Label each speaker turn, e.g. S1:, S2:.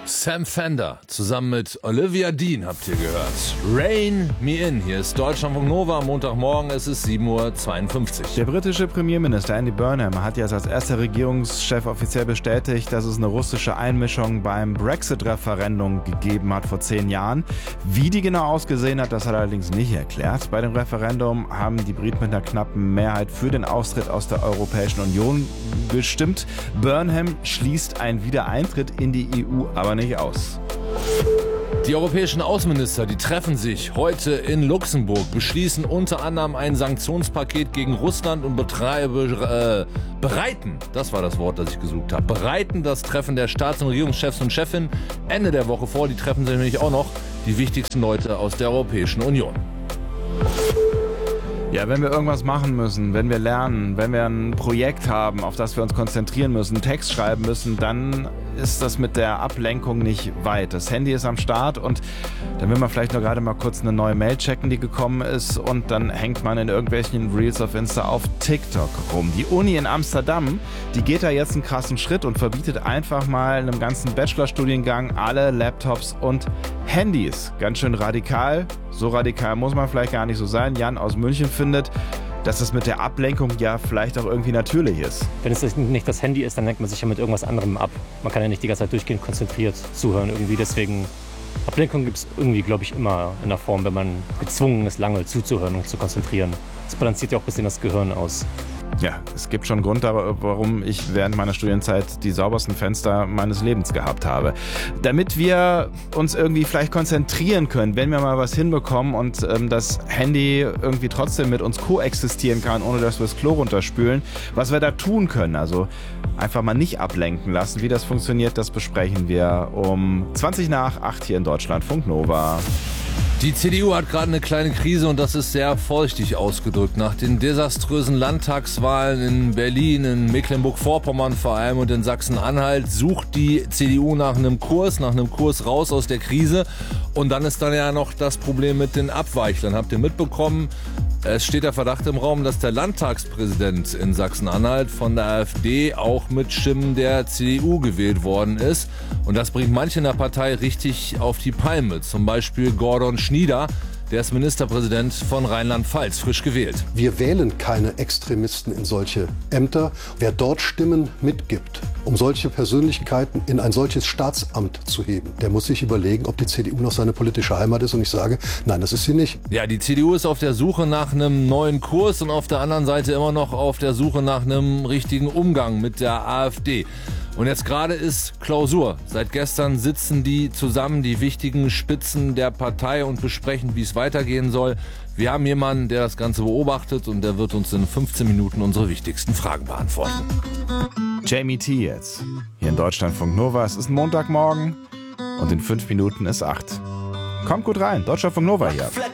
S1: Sam Fender zusammen mit Olivia Dean habt ihr gehört. Rain Me In. Hier ist Deutschlandfunk Nova am Montagmorgen. Es ist 7:52 Uhr.
S2: Der britische Premierminister Andy Burnham hat jetzt als erster Regierungschef offiziell bestätigt, dass es eine russische Einmischung beim Brexit-Referendum gegeben hat vor 10 Jahren. Wie die genau ausgesehen hat, das hat er allerdings nicht erklärt. Bei dem Referendum haben die Briten mit einer knappen Mehrheit für den Austritt aus der Europäischen Union gestimmt. Burnham schließt einen Wiedereintritt in die EU aber nicht aus.
S1: Die europäischen Außenminister, die treffen sich heute in Luxemburg, beschließen unter anderem ein Sanktionspaket gegen Russland und bereiten, das war das Wort, das ich gesucht habe, bereiten das Treffen der Staats- und Regierungschefs und Chefinnen Ende der Woche vor. Die treffen sich nämlich auch noch die wichtigsten Leute aus der Europäischen Union.
S2: Ja, wenn wir irgendwas machen müssen, wenn wir lernen, wenn wir ein Projekt haben, auf das wir uns konzentrieren müssen, einen Text schreiben müssen, dann ist das mit der Ablenkung nicht weit. Das Handy ist am Start und dann will man vielleicht nur gerade mal kurz eine neue Mail checken, die gekommen ist, und dann hängt man in irgendwelchen Reels auf Insta auf TikTok rum. Die Uni in Amsterdam, die geht da jetzt einen krassen Schritt und verbietet einfach mal einem ganzen Bachelorstudiengang alle Laptops und Handys. Ganz schön radikal. So radikal muss man vielleicht gar nicht so sein. Jan aus München findet, dass es mit der Ablenkung ja vielleicht auch irgendwie natürlich ist.
S3: Wenn es nicht das Handy ist, dann lenkt man sich ja mit irgendwas anderem ab. Man kann ja nicht die ganze Zeit durchgehend konzentriert zuhören irgendwie. Deswegen, Ablenkung gibt es irgendwie, glaube ich, immer in der Form, wenn man gezwungen ist, lange zuzuhören und zu konzentrieren. Das balanciert ja auch ein bisschen das Gehirn aus.
S2: Ja, es gibt schon einen Grund, warum ich während meiner Studienzeit die saubersten Fenster meines Lebens gehabt habe. Damit wir uns irgendwie vielleicht konzentrieren können, wenn wir mal was hinbekommen und das Handy irgendwie trotzdem mit uns koexistieren kann, ohne dass wir das Klo runterspülen, was wir da tun können. Also einfach mal nicht ablenken lassen. Wie das funktioniert, das besprechen wir um 20:08 hier in Deutschlandfunk Nova.
S1: Die CDU hat gerade eine kleine Krise und das ist sehr vorsichtig ausgedrückt. Nach den desaströsen Landtagswahlen in Berlin, in Mecklenburg-Vorpommern vor allem und in Sachsen-Anhalt sucht die CDU nach einem Kurs raus aus der Krise. Und dann ist dann ja noch das Problem mit den Abweichlern. Habt ihr mitbekommen? Es steht der Verdacht im Raum, dass der Landtagspräsident in Sachsen-Anhalt von der AfD auch mit Stimmen der CDU gewählt worden ist. Und das bringt manche in der Partei richtig auf die Palme. Zum Beispiel Gordon Schnieder, der ist Ministerpräsident von Rheinland-Pfalz, frisch gewählt.
S4: Wir wählen keine Extremisten in solche Ämter. Wer dort Stimmen mitgibt, um solche Persönlichkeiten in ein solches Staatsamt zu heben, der muss sich überlegen, ob die CDU noch seine politische Heimat ist. Und ich sage, nein, das ist sie nicht.
S1: Ja, die CDU ist auf der Suche nach einem neuen Kurs und auf der anderen Seite immer noch auf der Suche nach einem richtigen Umgang mit der AfD. Und jetzt gerade ist Klausur. Seit gestern sitzen die zusammen, die wichtigen Spitzen der Partei, und besprechen, wie es weitergehen soll. Wir haben jemanden, der das Ganze beobachtet, und der wird uns in 15 Minuten unsere wichtigsten Fragen beantworten.
S2: Jamie T. jetzt. Hier in Deutschlandfunk Nova. Es ist Montagmorgen und in 5 Minuten ist 8. Kommt gut rein. Deutschlandfunk Nova hier.